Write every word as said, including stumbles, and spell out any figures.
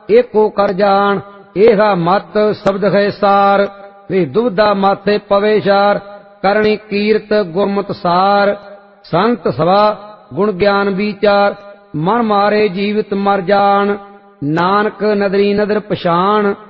एको कर जान। एहा मत शब्द है सार, वे दुविधा माथे पवे चार। करणी कीर्त गुरमत सार, संत सभा गुण ज्ञान विचार। मन मारे जीवित मर जान, नानक नदरी नदर पछाण।